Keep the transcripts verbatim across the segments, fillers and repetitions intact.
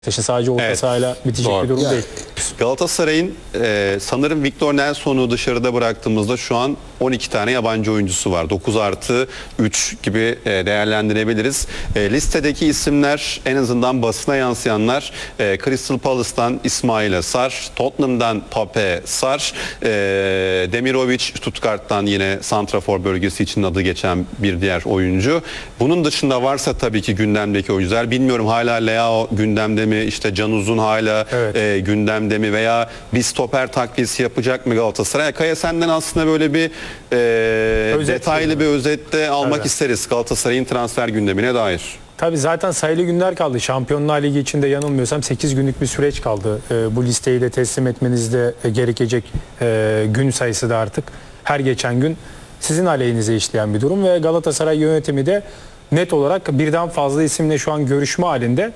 İşte sadece orta Evet, sahayla bitecek doğru. bir durum Yani, değil. Galatasaray'ın e, sanırım Victor Nelson'u dışarıda bıraktığımızda şu an on iki tane yabancı oyuncusu var. dokuz artı üç gibi e, değerlendirebiliriz. E, listedeki isimler, en azından basına yansıyanlar, e, Crystal Palace'tan İsmail Sar, Tottenham'dan Pape Sar, e, Demirovic Stuttgart'tan yine santrafor bölgesi için adı geçen bir diğer oyuncu. Bunun dışında varsa tabii ki gündemdeki oyuncular. Bilmiyorum hala Leao gündemde mi, işte Can Uzun hala Evet. e, gündemde mi veya bir stoper takviyesi yapacak mı Galatasaray? Kaya, senden aslında böyle bir e, detaylı bir özette almak Evet. isteriz Galatasaray'ın transfer gündemine dair. Tabii zaten sayılı günler kaldı. Şampiyonlar Ligi içinde yanılmıyorsam sekiz günlük bir süreç kaldı. Ee, bu listeyi de teslim etmenizde gerekecek e, gün sayısı da artık her geçen gün sizin aleyhinize işleyen bir durum ve Galatasaray yönetimi de net olarak birden fazla isimle şu an görüşme halinde.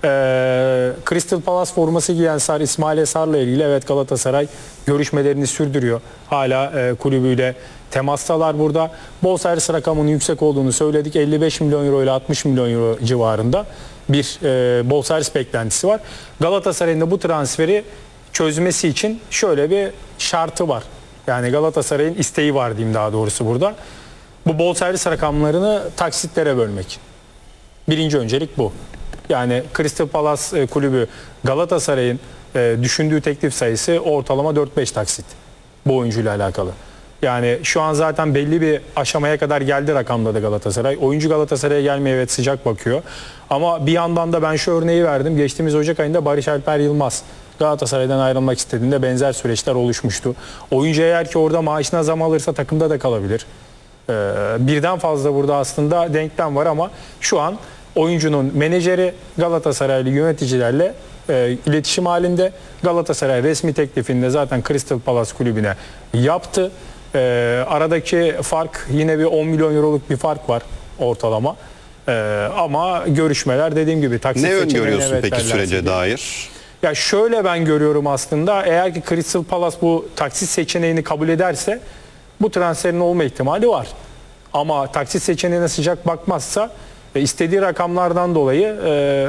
Ee, Crystal Palace forması giyen Sar, İsmail Sar'la ilgili evet Galatasaray görüşmelerini sürdürüyor. Hala e, kulübüyle temastalar burada. Bonservis rakamının yüksek olduğunu söyledik. elli beş milyon euro ile altmış milyon euro civarında bir e, bonservis beklentisi var. Galatasaray'ın da bu transferi çözmesi için şöyle bir şartı var. Yani Galatasaray'ın isteği var diyeyim daha doğrusu burada. Bu bonservis rakamlarını taksitlere bölmek. Birinci öncelik bu. Yani Crystal Palace e, kulübü Galatasaray'ın e, düşündüğü teklif sayısı ortalama dört beş taksit bu oyuncuyla alakalı. Yani şu an zaten belli bir aşamaya kadar geldi rakamladı Galatasaray. Oyuncu Galatasaray'a gelmeye evet sıcak bakıyor. Ama bir yandan da ben şu örneği verdim. Geçtiğimiz Ocak ayında Barış Alper Yılmaz Galatasaray'dan ayrılmak istediğinde benzer süreçler oluşmuştu. Oyuncu eğer ki orada maaşına zam alırsa takımda da kalabilir. Ee, birden fazla burada aslında denklem var ama şu an oyuncunun menajeri Galatasaraylı yöneticilerle e, iletişim halinde. Galatasaray resmi teklifinde zaten Crystal Palace kulübüne yaptı. E, aradaki fark yine bir on milyon euroluk bir fark var ortalama. E, ama görüşmeler dediğim gibi taksit Ne seçeneğine öngörüyorsun evet peki derlerse sürece diye. dair? Ya şöyle ben görüyorum aslında, eğer ki Crystal Palace bu taksit seçeneğini kabul ederse bu transferin olma ihtimali var. Ama taksit seçeneğine sıcak bakmazsa e, istediği rakamlardan dolayı e,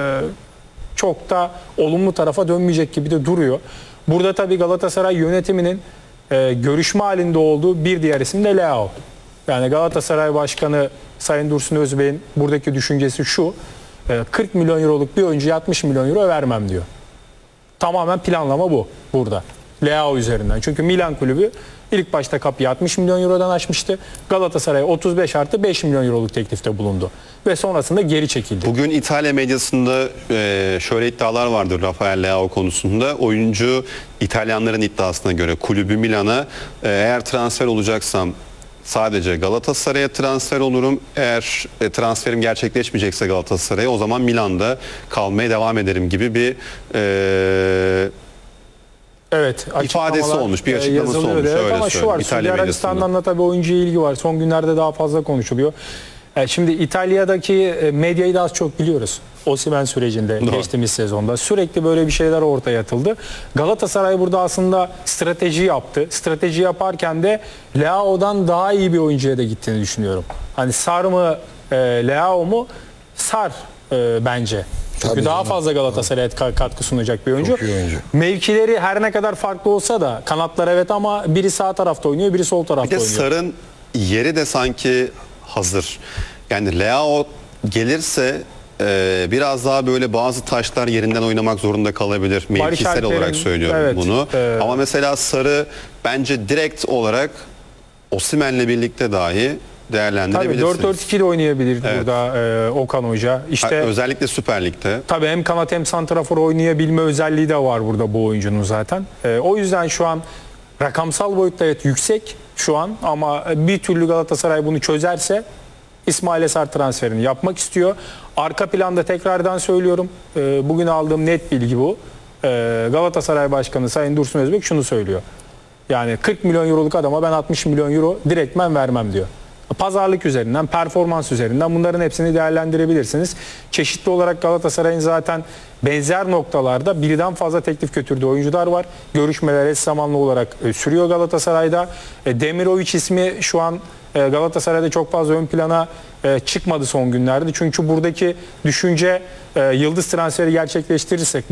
çok da olumlu tarafa dönmeyecek gibi de duruyor. Burada tabii Galatasaray yönetiminin e, görüşme halinde olduğu bir diğer isim de Leao. Yani Galatasaray Başkanı Sayın Dursun Özbey'in buradaki düşüncesi şu: e, kırk milyon euroluk bir oyuncuya altmış milyon euro vermem diyor. Tamamen planlama bu burada. Leao üzerinden. Çünkü Milan kulübü ilk başta kapıyı altmış milyon eurodan açmıştı. Galatasaray otuz beş artı beş milyon euroluk teklifte bulundu. Ve sonrasında geri çekildi. Bugün İtalya medyasında e, şöyle iddialar vardır Rafael Leao konusunda. Oyuncu İtalyanların iddiasına göre kulübü Milan'a e, eğer transfer olacaksam sadece Galatasaray'a transfer olurum. Eğer e, transferim gerçekleşmeyecekse Galatasaray'a o zaman Milan'da kalmaya devam ederim gibi bir e, Evet, ifadesi olmuş, bir açıklaması yazılıyor olmuş. evet, Öyle ama şu var, Suudi İtalya Arabistan'dan da tabii oyuncuya ilgi var. Son günlerde daha fazla konuşuluyor. E, Şimdi İtalya'daki e, medyayı da az çok biliyoruz. Osimhen sürecinde Doğru. geçtiğimiz sezonda sürekli böyle bir şeyler ortaya atıldı. Galatasaray burada aslında strateji yaptı. Strateji yaparken de Leao'dan daha iyi bir oyuncuya da gittiğini düşünüyorum. Hani Sar mı e, Leao mu? Sar e, bence. Çünkü Tabii daha canım. fazla Galatasaray'a katkı sunacak bir oyuncu. Çok iyi oyuncu. Mevkileri her ne kadar farklı olsa da kanatlar evet, ama biri sağ tarafta oynuyor, biri sol Bir tarafta de oynuyor. Sar'ın yeri de sanki hazır. Yani Leao gelirse e, biraz daha böyle bazı taşlar yerinden oynamak zorunda kalabilir. Mevkisel Alper'in, olarak söylüyorum evet, bunu. e, Ama mesela Sar'ı bence direkt olarak Osimhen'le birlikte dahi Tabii değerlendirebilirsiniz. dört dört iki ile oynayabilir Evet. burada e, Okan Hoca. İşte Ha, özellikle Süper Lig'de. tabii hem kanat hem santrafor oynayabilme özelliği de var burada bu oyuncunun zaten. E, o yüzden şu an rakamsal boyutta evet yüksek şu an, ama bir türlü Galatasaray bunu çözerse İsmail Sar transferini yapmak istiyor. Arka planda tekrardan söylüyorum, e, bugün aldığım net bilgi bu. E, Galatasaray Başkanı Sayın Dursun Özbek şunu söylüyor: yani kırk milyon euroluk adama ben altmış milyon euro direktmen vermem diyor. Pazarlık üzerinden, performans üzerinden bunların hepsini değerlendirebilirsiniz. Çeşitli olarak Galatasaray'ın zaten benzer noktalarda birden fazla teklif götürdüğü oyuncular var. Görüşmeler eş zamanlı olarak e, sürüyor Galatasaray'da. E, Demirovic ismi şu an e, Galatasaray'da çok fazla ön plana e, çıkmadı son günlerde. Çünkü buradaki düşünce e, yıldız transferi gerçekleştirirsek